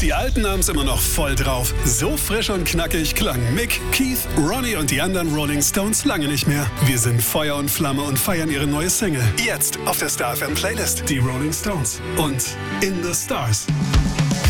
Die Alten haben's immer noch voll drauf. So frisch und knackig klang Mick, Keith, Ronnie und die anderen Rolling Stones lange nicht mehr. Wir sind Feuer und Flamme und feiern ihre neue Single. Jetzt auf der Star FM Playlist. Die Rolling Stones und In the Stars.